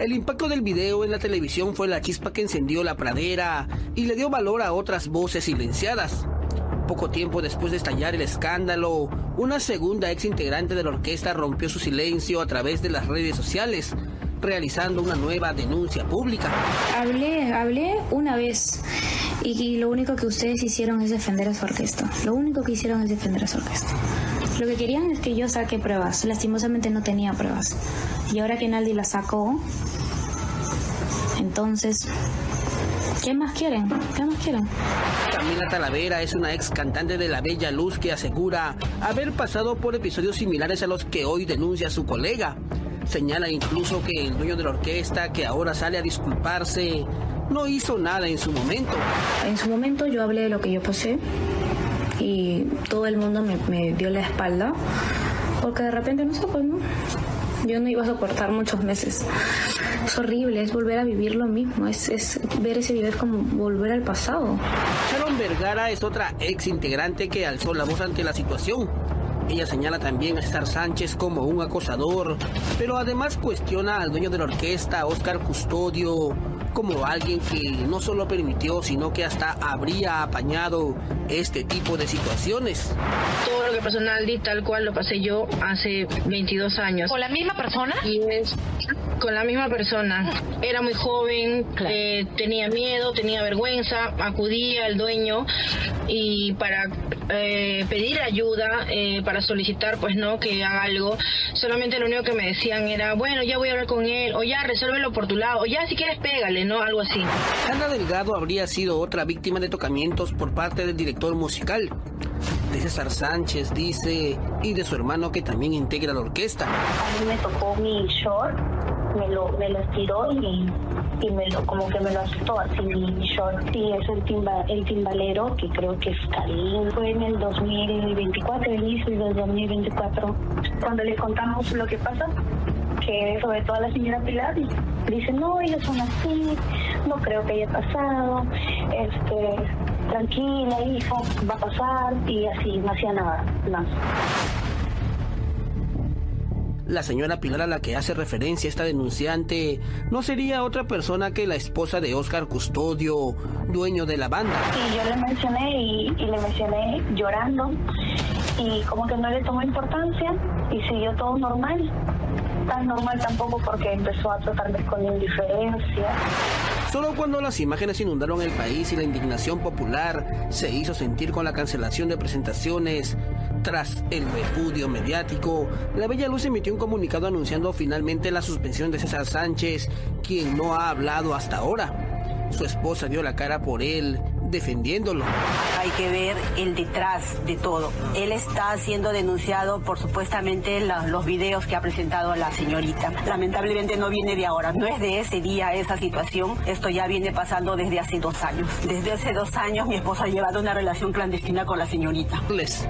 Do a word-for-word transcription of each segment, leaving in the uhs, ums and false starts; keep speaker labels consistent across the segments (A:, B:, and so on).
A: El impacto del video en la televisión fue la chispa que encendió la pradera y le dio valor a otras voces silenciadas. Poco tiempo después de estallar el escándalo, una segunda ex integrante de la orquesta rompió su silencio a través de las redes sociales, realizando una nueva denuncia pública.
B: Hablé, hablé una vez y, y lo único que ustedes hicieron es defender a su orquesta. Lo único que hicieron es defender a su orquesta. Lo que querían es que yo saque pruebas. Lastimosamente no tenía pruebas. Y ahora que Naldi las sacó, entonces, ¿qué más quieren? ¿Qué más quieren?
A: Camila Talavera es una ex cantante de La Bella Luz que asegura haber pasado por episodios similares a los que hoy denuncia su colega. Señala incluso que el dueño de la orquesta, que ahora sale a disculparse, no hizo nada en su momento.
B: En su momento yo hablé de lo que yo pasé y todo el mundo me, me dio la espalda porque de repente, no sé, pues no, yo no iba a soportar muchos meses. Es horrible, es volver a vivir lo mismo, es, es ver ese video es como volver al pasado.
A: Sharon Vergara es otra ex integrante que alzó la voz ante la situación. Ella señala también a César Sánchez como un acosador, pero además cuestiona al dueño de la orquesta, Óscar Custodio, como alguien que no solo permitió, sino que hasta habría apañado este tipo de situaciones.
C: Todo lo que pasó en Naldi, tal cual lo pasé yo hace veintidós años.
D: ¿Con la misma persona?
C: Y es con la misma persona. Era muy joven, claro. eh, tenía miedo, tenía vergüenza, acudía al dueño y para eh, pedir ayuda, eh, para solicitar, pues no, que haga algo. Solamente lo único que me decían era, bueno, ya voy a hablar con él, o ya resuélvelo por tu lado, o ya si quieres pégale, ¿no? Algo así.
A: Ana Delgado habría sido otra víctima de tocamientos por parte del director musical. De César Sánchez, dice, y de su hermano que también integra la orquesta.
E: A mí me tocó mi short, me lo, me lo estiró y, y me lo, como que me lo asustó así mi short. Sí, es el, timba, el timbalero, que creo que es Karim. Fue en el dos mil veinticuatro, el inicio del dos mil veinticuatro, cuando le contamos lo que pasa, que sobre todo a la señora Pilar, dice, no, ellos son así, no creo que haya pasado, este, tranquila hija, va a pasar, y así, no hacía nada más.
A: La señora Pilar a la que hace referencia esta denunciante no sería otra persona que la esposa de Óscar Custodio, dueño de la banda.
E: Y yo le mencioné y, y le mencioné llorando y como que no le tomó importancia y siguió todo normal. Tan normal tampoco porque empezó a tratarme con indiferencia.
A: Solo cuando las imágenes inundaron el país y la indignación popular se hizo sentir con la cancelación de presentaciones, tras el repudio mediático, La Bella Luz emitió un comunicado anunciando finalmente la suspensión de César Sánchez, quien no ha hablado hasta ahora. Su esposa dio la cara por él, defendiéndolo.
F: Hay que ver el detrás de todo. Él está siendo denunciado por supuestamente la, los videos que ha presentado la señorita. Lamentablemente no viene de ahora, no es de ese día esa situación. Esto ya viene pasando desde hace dos años. Desde hace dos años mi esposa ha llevado una relación clandestina con la señorita.
A: Les.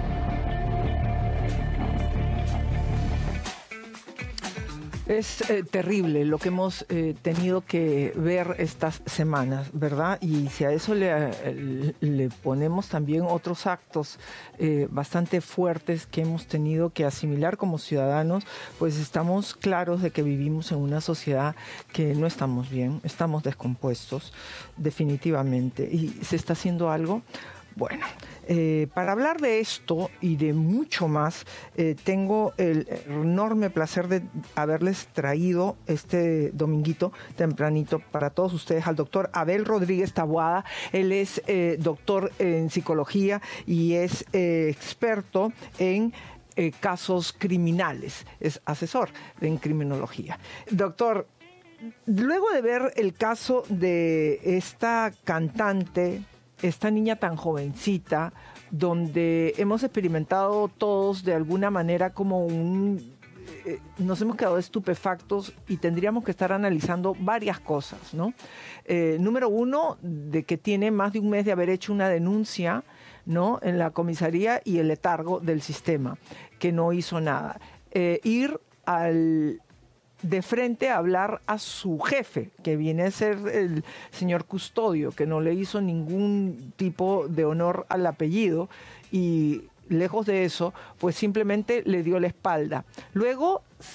G: Es eh, terrible lo que hemos eh, tenido que ver estas semanas, ¿verdad? Y si a eso le, le ponemos también otros actos eh, bastante fuertes que hemos tenido que asimilar como ciudadanos, pues estamos claros de que vivimos en una sociedad que no estamos bien, estamos descompuestos, definitivamente. ¿Y se está haciendo algo? Bueno, eh, para hablar de esto y de mucho más, eh, tengo el enorme placer de haberles traído este dominguito tempranito para todos ustedes al doctor Abel Rodríguez Taboada. Él es eh, doctor en psicología y es eh, experto en eh, casos criminales, es asesor en criminología. Doctor, luego de ver el caso de esta cantante, esta niña tan jovencita, donde hemos experimentado todos de alguna manera como un... Eh, nos hemos quedado estupefactos y tendríamos que estar analizando varias cosas, ¿no? Eh, número uno, de que tiene más de un mes de haber hecho una denuncia, ¿no?, en la comisaría, y el letargo del sistema, que no hizo nada. Eh, ir al... de frente a hablar a su jefe, que viene a ser el señor Custodio, que no le hizo ningún tipo de honor al apellido, y lejos de eso, pues simplemente le dio la espalda. Luego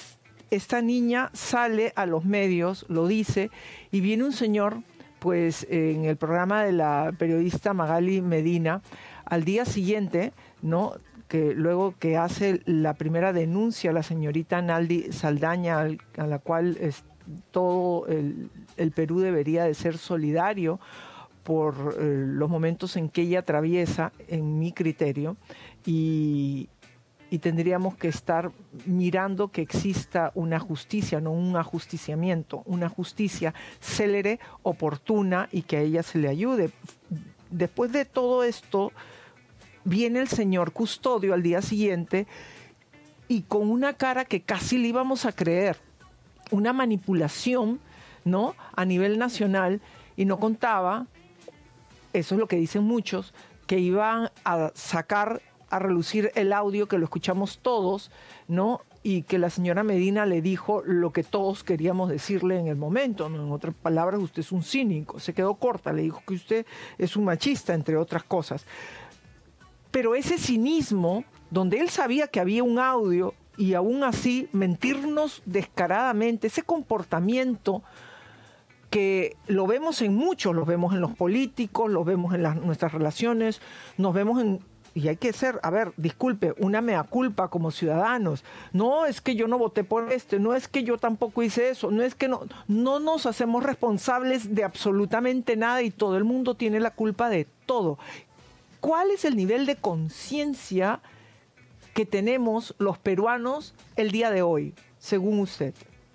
G: esta niña sale a los medios, lo dice, y viene un señor, pues en el programa de la periodista Magali Medina, al día siguiente, ¿no?, que luego que hace la primera denuncia a la señorita Naldi Saldaña, a la cual es, todo el, el Perú debería de ser solidario por eh, los momentos en que ella atraviesa, en mi criterio, y, y tendríamos que estar mirando que exista una justicia, no un ajusticiamiento, una justicia célere, oportuna, y que a ella se le ayude. Después de todo esto, viene el señor Custodio al día siguiente y con una cara que casi le íbamos a creer, una manipulación, ¿no?, a nivel nacional, y no contaba, eso es lo que dicen muchos, que iban a sacar a relucir el audio que lo escuchamos todos, ¿no?, y que la señora Medina le dijo lo que todos queríamos decirle en el momento, ¿no? En otras palabras, usted es un cínico. Se quedó corta, le dijo que usted es un machista, entre otras cosas. Pero ese cinismo, donde él sabía que había un audio y aún así mentirnos descaradamente, ese comportamiento que lo vemos en muchos, lo vemos en los políticos, lo vemos en las, nuestras relaciones, nos vemos en... Y hay que ser, a ver, disculpe, una mea culpa como ciudadanos. No es que yo no voté por este, no es que yo tampoco hice eso, no es que no, no nos hacemos responsables de absolutamente nada y todo el mundo tiene la culpa de todo. ¿Cuál es el nivel de conciencia que tenemos los peruanos el día de hoy, según usted?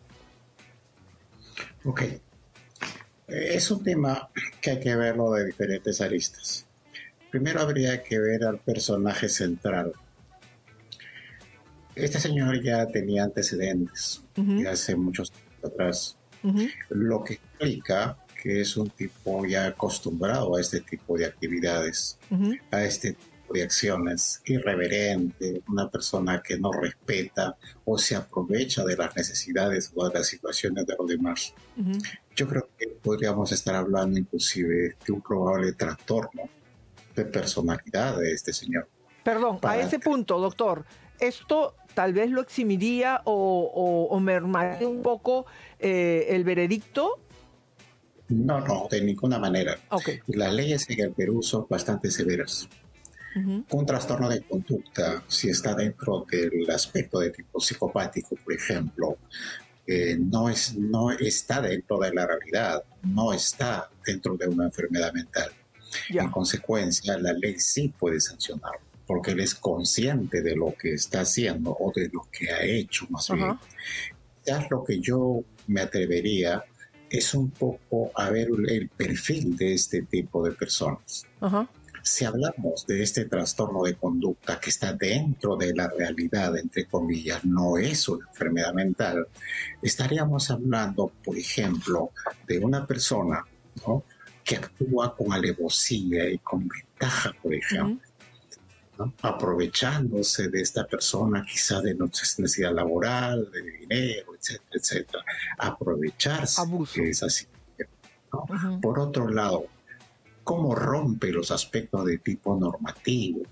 D: Ok. Es un tema que hay que verlo de diferentes aristas. Primero habría que ver al personaje central. Este señor ya tenía antecedentes, uh-huh. ya hace muchos años atrás, uh-huh. lo que explica que es un tipo ya acostumbrado a este tipo de actividades, uh-huh. a este tipo de acciones, irreverente, una persona que no respeta o se aprovecha de las necesidades o de las situaciones de los demás. Uh-huh. Yo creo que podríamos estar hablando inclusive de un probable trastorno de personalidad de este señor.
G: Perdón, Para... a ese punto, doctor, ¿esto tal vez lo eximiría o, o, o mermaría un poco eh, el veredicto?
D: No, no, de ninguna manera.
G: Okay.
D: Las leyes en el Perú son bastante severas. Uh-huh. Un trastorno de conducta, si está dentro del aspecto de tipo psicopático, por ejemplo, eh, no, es, no está dentro de la realidad, no está dentro de una enfermedad mental. Yeah. En consecuencia, la ley sí puede sancionarlo, porque él es consciente de lo que está haciendo o de lo que ha hecho, más uh-huh. bien. Ya lo que yo me atrevería es un poco a ver el perfil de este tipo de personas. Uh-huh. Si hablamos de este trastorno de conducta que está dentro de la realidad, entre comillas, no es una enfermedad mental, estaríamos hablando, por ejemplo, de una persona, ¿no?, que actúa con alevosía y con ventaja, por ejemplo, uh-huh. ¿no?, aprovechándose de esta persona quizá de necesidad laboral, de dinero, etcétera, etcétera, aprovecharse
G: Abuso.
D: Que es así, ¿no?
G: Uh-huh.
D: Por otro lado, cómo rompe los aspectos de tipo normativo,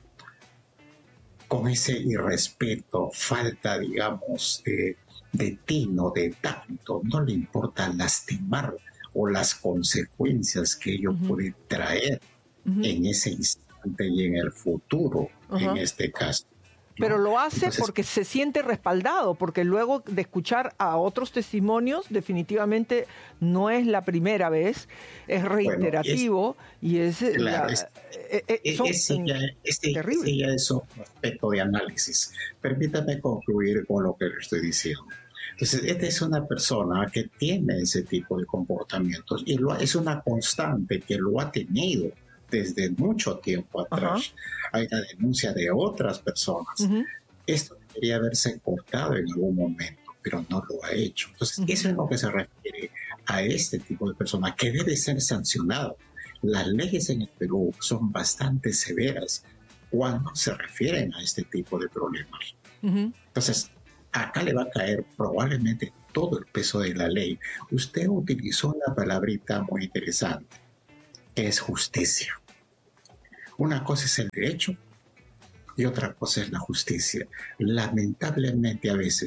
D: con ese irrespeto, falta, digamos, de, de tino, de tacto, no le importa lastimar o las consecuencias que ello uh-huh. puede traer uh-huh. en ese instante y en el futuro, uh-huh. en este caso. ¿No?
G: Pero lo hace
D: Entonces, porque
G: se siente respaldado, porque luego de escuchar a otros testimonios, definitivamente no es la primera vez, es reiterativo bueno, es, y es...
D: Claro,
G: la,
D: es,
G: eh, eh, son,
D: ese, ya, ese, ese ya es un aspecto de análisis. Permítame concluir con lo que le estoy diciendo. Entonces, esta es una persona que tiene ese tipo de comportamientos y lo, es una constante que lo ha tenido desde mucho tiempo atrás. Uh-huh. Hay la denuncia de otras personas. Uh-huh. Esto debería haberse cortado en algún momento, pero no lo ha hecho. Entonces, uh-huh. eso es lo que se refiere a este tipo de persona que debe ser sancionado. Las leyes en el Perú son bastante severas cuando se refieren a este tipo de problemas. Uh-huh. Entonces, acá le va a caer probablemente todo el peso de la ley. Usted utilizó una palabrita muy interesante, que es justicia. Una cosa es el derecho y otra cosa es la justicia. Lamentablemente a veces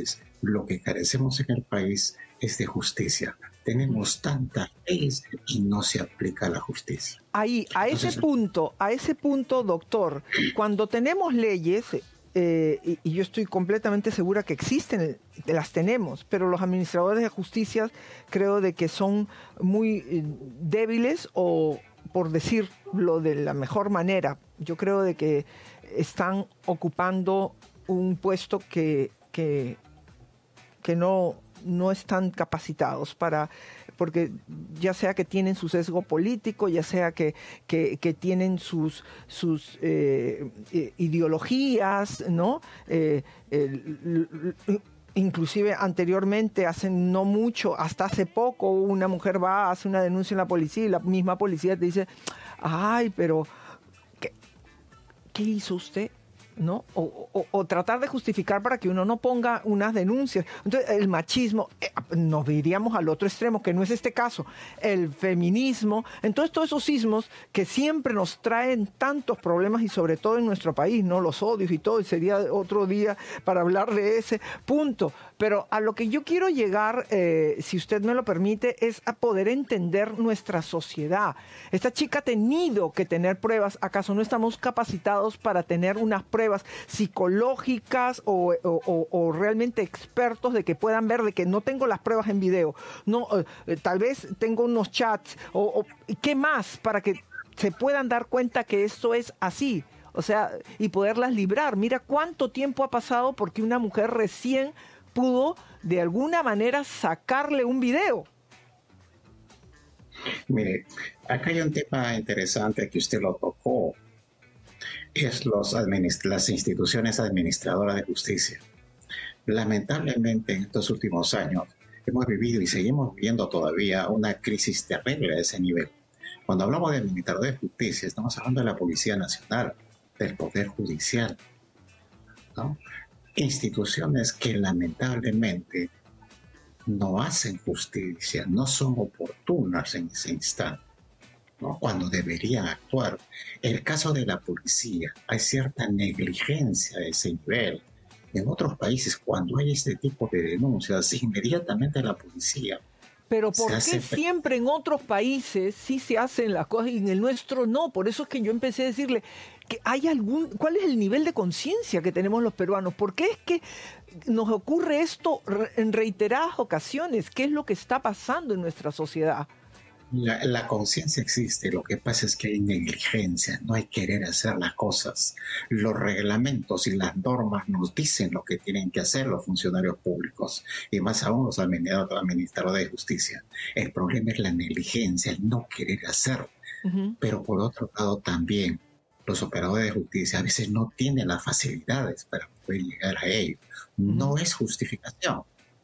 D: Lo que carecemos en el país es de justicia. Tenemos tantas leyes y no se aplica la justicia.
G: Ahí, a ese Entonces, punto, a ese punto, doctor, cuando tenemos leyes, eh, y, y yo estoy completamente segura que existen, las tenemos, pero los administradores de justicia creo de que son muy eh, débiles o, por decirlo de la mejor manera, yo creo de que están ocupando un puesto que, que, que no, no están capacitados para, porque ya sea que tienen su sesgo político, ya sea que, que, que tienen sus, sus eh, ideologías, ¿no? Eh, eh, inclusive anteriormente, hace no mucho, hasta hace poco, una mujer va, hace una denuncia en la policía y la misma policía te dice, ay, pero ¿qué, qué hizo usted? ¿No? O, o, o tratar de justificar para que uno no ponga unas denuncias. Entonces, el machismo, eh, nos iríamos al otro extremo, que no es este caso, el feminismo, entonces todos esos sismos que siempre nos traen tantos problemas y sobre todo en nuestro país, ¿no? Los odios y todo, y sería otro día para hablar de ese punto. Pero a lo que yo quiero llegar, eh, si usted me lo permite, es a poder entender nuestra sociedad. Esta chica ha tenido que tener pruebas. ¿Acaso no estamos capacitados para tener unas pruebas psicológicas o, o, o, o realmente expertos de que puedan ver de que no tengo las pruebas en video? No, eh, tal vez tengo unos chats o, o ¿qué más para que se puedan dar cuenta que esto es así? O sea, y poderlas librar. Mira cuánto tiempo ha pasado porque una mujer recién pudo de alguna manera sacarle un video.
D: Mire, acá hay un tema interesante que usted lo tocó, es los administ- las instituciones administradoras de justicia. Lamentablemente en estos últimos años hemos vivido y seguimos viviendo todavía una crisis terrible a ese nivel. Cuando hablamos de administrador de justicia, estamos hablando de la Policía Nacional, del Poder Judicial, ¿no? Instituciones que lamentablemente no hacen justicia, no son oportunas en ese instante, ¿no? Cuando deberían actuar. En el caso de la policía, hay cierta negligencia a ese nivel. En otros países, cuando hay este tipo de denuncias, inmediatamente la policía...
G: Pero ¿por qué hace... siempre en otros países sí se hacen las cosas y en el nuestro no? Por eso es que yo empecé a decirle que hay algún... ¿Cuál es el nivel de conciencia que tenemos los peruanos? ¿Por qué es que nos ocurre esto en reiteradas ocasiones? ¿Qué es lo que está pasando en nuestra sociedad?
D: La, la conciencia existe, lo que pasa es que hay negligencia, no hay querer hacer las cosas. Los reglamentos y las normas nos dicen lo que tienen que hacer los funcionarios públicos y más aún los administradores de justicia. El problema es la negligencia, el no querer hacerlo. Uh-huh. Pero por otro lado también los operadores de justicia a veces no tienen las facilidades para poder llegar a ello. Uh-huh. No es justificación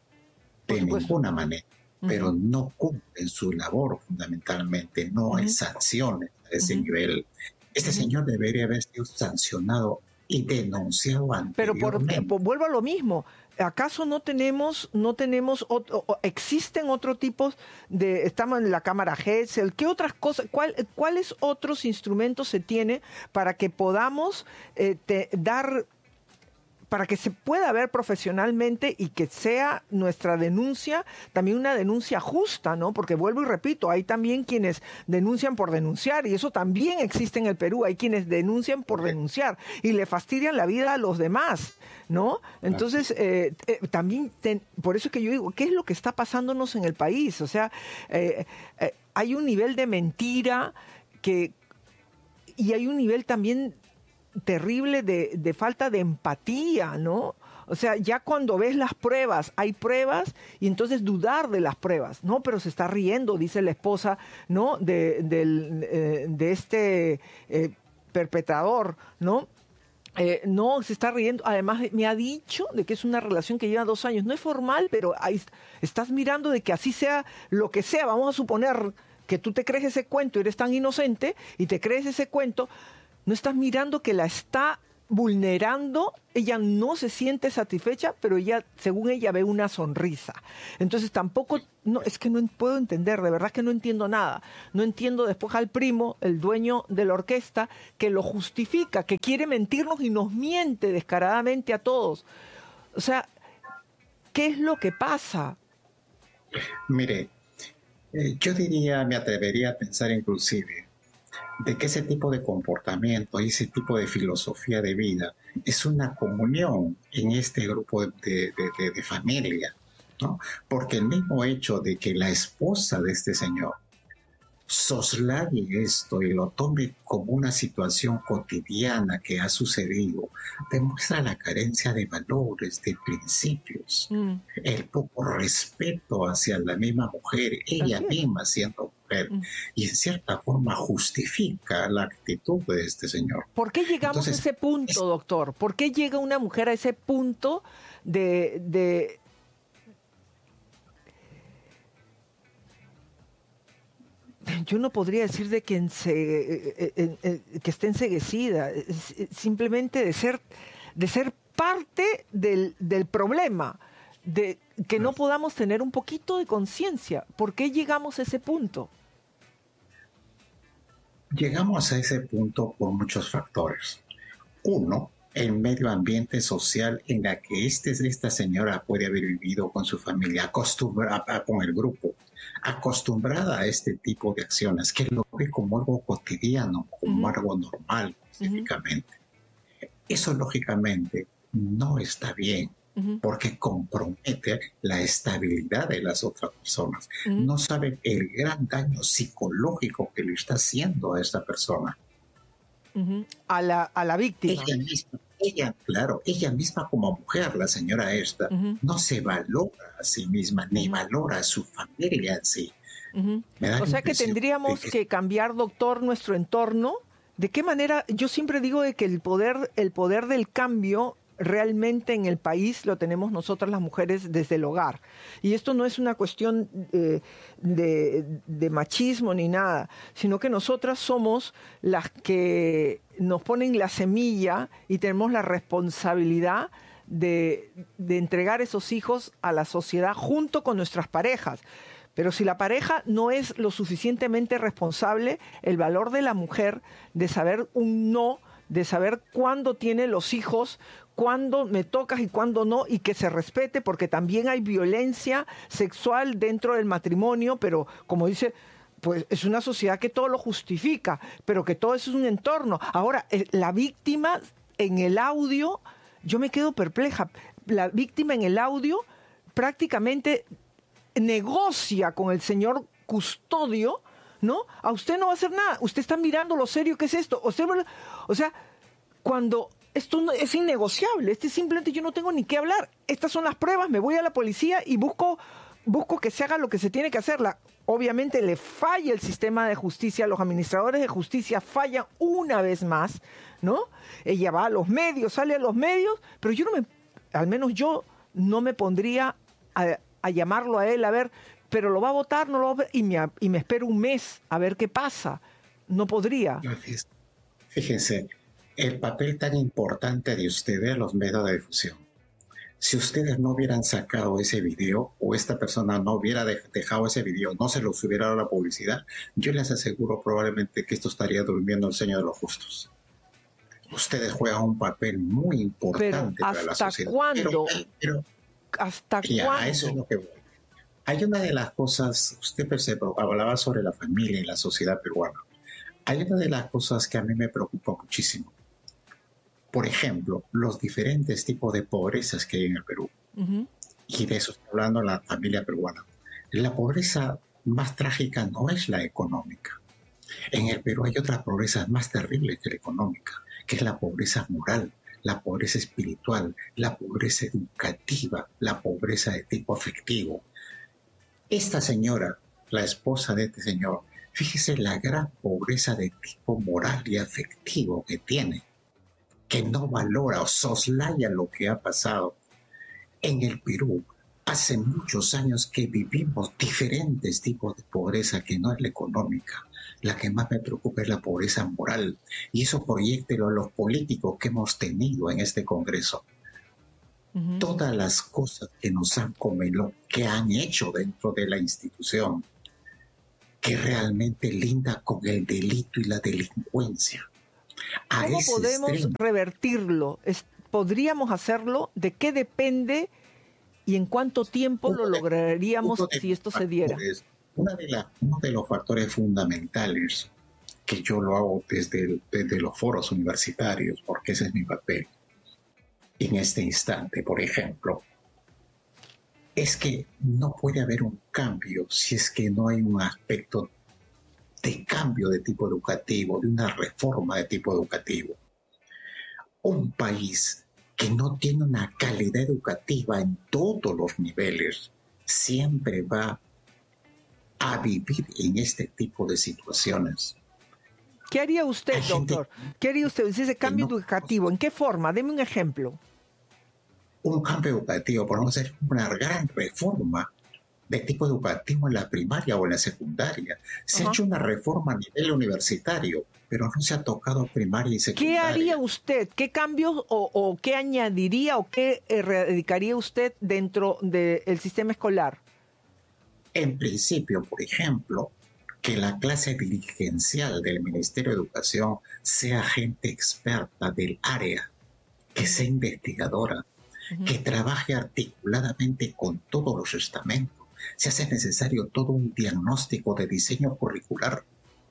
D: de ninguna manera. Pero no cumplen su labor fundamentalmente, no hay uh-huh. sanciones a ese uh-huh. nivel. Este uh-huh. señor debería haber sido sancionado y denunciado anteriormente.
G: Pero por, por, vuelvo a lo mismo, ¿acaso no tenemos, no tenemos, otro, existen otro tipo de, estamos en la cámara Gesell, qué otras cosas, cuál, cuáles otros instrumentos se tiene para que podamos eh, te, dar... para que se pueda ver profesionalmente y que sea nuestra denuncia también una denuncia justa, ¿no? Porque vuelvo y repito, hay también quienes denuncian por denunciar y eso también existe en el Perú. Hay quienes denuncian por denunciar y le fastidian la vida a los demás, ¿no? Entonces, eh, eh, también, ten, por eso es que yo digo, ¿qué es lo que está pasándonos en el país? O sea, eh, eh, hay un nivel de mentira que y hay un nivel también terrible de, de falta de empatía, ¿no? O sea, ya cuando ves las pruebas, hay pruebas y entonces dudar de las pruebas, ¿no? Pero se está riendo, dice la esposa, ¿no? De, de, de, de este eh, perpetrador, ¿no? Eh, no, se está riendo. Además, me ha dicho de que es una relación que lleva dos años. No es formal, pero ahí estás mirando de que así sea lo que sea. Vamos a suponer que tú te crees ese cuento, eres tan inocente y te crees ese cuento. No estás mirando que la está vulnerando, ella no se siente satisfecha, pero ella, según ella, ve una sonrisa. Entonces tampoco, no, es que no puedo entender, de verdad que no entiendo nada. No entiendo después al primo, el dueño de la orquesta, que lo justifica, que quiere mentirnos y nos miente descaradamente a todos. O sea, ¿qué ¿Qué es lo que pasa?
D: Mire, eh, yo diría, me atrevería a pensar inclusive de que ese tipo de comportamiento y ese tipo de filosofía de vida es una comunión en este grupo de, de, de, de familia, ¿no? Porque el mismo hecho de que la esposa de este señor soslaye esto y lo tome como una situación cotidiana que ha sucedido, demuestra la carencia de valores, de principios, mm. el poco respeto hacia la misma mujer, ella misma siendo mujer, mm. y en cierta forma justifica la actitud de este señor.
G: ¿Por qué llegamos Entonces, a ese punto, es... doctor? ¿Por qué llega una mujer a ese punto de... de... Yo no podría decir de que, ense, eh, eh, eh, que esté enceguecida, simplemente de ser, de ser parte del, del problema, de que no podamos tener un poquito de conciencia. ¿Por qué llegamos a ese punto?
D: Llegamos a ese punto por muchos factores. Uno, el medio ambiente social en la que este, esta señora puede haber vivido con su familia, acostumbrada con el grupo, acostumbrada a este tipo de acciones, que lo ve como algo cotidiano, como uh-huh. algo normal, específicamente. Uh-huh. Eso, lógicamente, no está bien, uh-huh. porque compromete la estabilidad de las otras personas. Uh-huh. No saben el gran daño psicológico que le está haciendo a esta persona.
G: Uh-huh. A la, a la víctima.
D: Ella misma, ella, claro, ella misma como mujer, la señora esta, uh-huh. no se valora a sí misma, ni uh-huh. valora a su familia en sí.
G: Uh-huh. O sea que tendríamos que... que cambiar, doctor, nuestro entorno. ¿De qué manera? Yo siempre digo de que el poder, el poder del cambio realmente en el país lo tenemos nosotras las mujeres desde el hogar. Y esto no es una cuestión eh, de, de machismo ni nada, sino que nosotras somos las que nos ponen la semilla y tenemos la responsabilidad de, de entregar esos hijos a la sociedad junto con nuestras parejas. Pero si la pareja no es lo suficientemente responsable, el valor de la mujer de saber un no, de saber cuándo tiene los hijos, cuándo me tocas y cuándo no, y que se respete, porque también hay violencia sexual dentro del matrimonio, pero como dice, pues es una sociedad que todo lo justifica, pero que todo eso es un entorno. Ahora, la víctima en el audio, yo me quedo perpleja, la víctima en el audio prácticamente negocia con el señor custodio, ¿no? A usted no va a hacer nada, usted está mirando lo serio que es esto, o sea, o sea cuando esto no, es innegociable, este simplemente yo no tengo ni qué hablar, estas son las pruebas, me voy a la policía y busco, busco que se haga lo que se tiene que hacer. La, obviamente le falla el sistema de justicia, los administradores de justicia fallan una vez más, ¿no? Ella va a los medios, sale a los medios, pero yo no me, al menos yo no me pondría a, a llamarlo a él, a ver, pero lo va a votar, no lo va a ver, y me, y me espero un mes a ver qué pasa. No podría.
D: Fíjense, el papel tan importante de ustedes, los medios de difusión. Si ustedes no hubieran sacado ese video, o esta persona no hubiera dejado ese video, no se los hubiera dado la publicidad, yo les aseguro probablemente que esto estaría durmiendo el sueño de los justos. Ustedes juegan un papel muy importante
G: pero
D: para la sociedad.
G: ¿Cuándo?
D: Pero, pero,
G: ¿Hasta
D: ya,
G: cuándo?
D: A eso es lo que voy. Hay una de las cosas, usted hablaba sobre la familia y la sociedad peruana. Hay una de las cosas que a mí me preocupa muchísimo. Por ejemplo, los diferentes tipos de pobrezas que hay en el Perú. Uh-huh. Y de eso está hablando la familia peruana. La pobreza más trágica no es la económica. En el Perú hay otras pobrezas más terribles que la económica, que es la pobreza moral, la pobreza espiritual, la pobreza educativa, la pobreza de tipo afectivo. Esta señora, la esposa de este señor, fíjese la gran pobreza de tipo moral y afectivo que tiene, que no valora o soslaya lo que ha pasado. En el Perú, hace muchos años que vivimos diferentes tipos de pobreza que no es la económica. La que más me preocupa es la pobreza moral. Y eso proyéctelo a los políticos que hemos tenido en este Congreso. Uh-huh. Todas las cosas que nos han comido, que han hecho dentro de la institución, que realmente linda con el delito y la delincuencia. A
G: ¿Cómo podemos extremo. revertirlo? Es, ¿Podríamos hacerlo? ¿De qué depende ¿Y en cuánto tiempo
D: uno
G: lo
D: de,
G: lograríamos si esto se diera?
D: Una de la, uno de los factores fundamentales, que yo lo hago desde, el, desde los foros universitarios, porque ese es mi papel en este instante, por ejemplo, es que no puede haber un cambio si es que no hay un aspecto de cambio de tipo educativo, de una reforma de tipo educativo. Un país que no tiene una calidad educativa en todos los niveles siempre va a vivir en este tipo de situaciones.
G: ¿Qué haría usted, hay doctor? Gente, ¿Qué haría usted? Ese cambio no, educativo, ¿en qué forma? Deme un ejemplo.
D: Un cambio educativo, podemos hacer una gran reforma de tipo educativo en la primaria o en la secundaria. Se uh-huh. ha hecho una reforma a nivel universitario, pero no se ha tocado primaria y secundaria.
G: ¿Qué haría usted? ¿Qué cambios o, o qué añadiría o qué erradicaría usted dentro del sistema escolar?
D: En principio, por ejemplo, que la clase dirigencial del Ministerio de Educación sea gente experta del área, que sea investigadora, uh-huh. que trabaje articuladamente con todos los estamentos. Se hace necesario todo un diagnóstico de diseño curricular.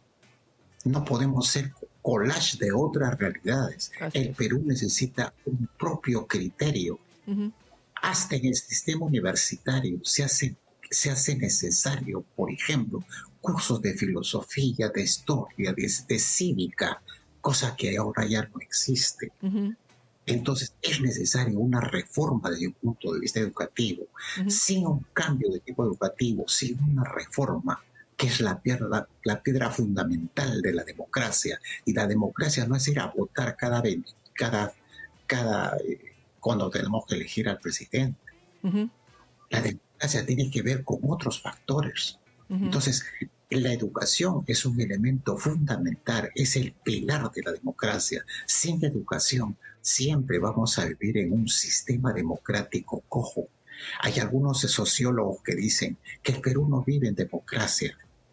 D: No podemos ser collage de otras realidades. Así el es. Perú necesita un propio criterio. Uh-huh. Hasta en el sistema universitario se hace, se hace necesario, por ejemplo, cursos de filosofía, de historia, de, de cívica, cosa que ahora ya no existe. Uh-huh. Entonces es necesario una reforma desde un punto de vista educativo. Uh-huh. Sin un cambio de tipo educativo, sin una reforma, que es la piedra, la piedra fundamental de la democracia. Y la democracia no es ir a votar cada vez, cada, cada, eh, cuando tenemos que elegir al presidente. Uh-huh. La democracia tiene que ver con otros factores. Uh-huh. Entonces, la educación es un elemento fundamental, es el pilar de la democracia. Sin educación, siempre vamos a vivir en un sistema democrático cojo. Hay algunos sociólogos que dicen que el Perú no vive en democracia,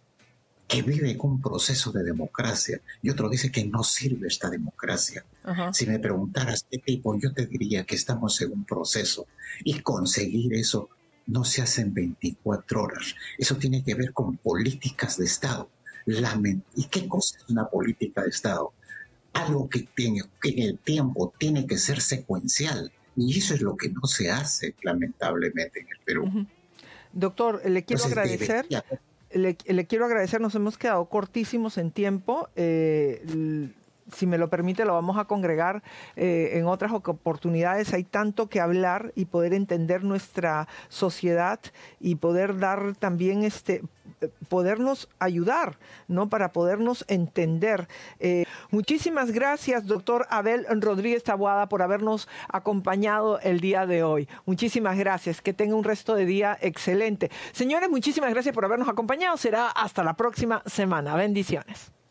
D: que vive en un proceso de democracia, y otro dice que no sirve esta democracia. Uh-huh. Si me preguntaras qué tipo, yo te diría que estamos en un proceso, y conseguir eso no se hace en veinticuatro horas. Eso tiene que ver con políticas de Estado. Lament- ¿Y qué cosa es una política de Estado? Algo que, tiene, que en el tiempo tiene que ser secuencial. Y eso es lo que no se hace, lamentablemente, en el Perú.
G: Uh-huh. Doctor, le quiero Entonces, agradecer. Debería... Le, le quiero agradecer, nos hemos quedado cortísimos en tiempo. Eh, si me lo permite, lo vamos a congregar eh, en otras oportunidades. Hay tanto que hablar y poder entender nuestra sociedad y poder dar también este podernos ayudar, ¿no? Para podernos entender. Eh, muchísimas gracias, doctor Abel Rodríguez Taboada, por habernos acompañado el día de hoy. Muchísimas gracias. Que tenga un resto de día excelente. Señores, muchísimas gracias por habernos acompañado. Será hasta la próxima semana. Bendiciones.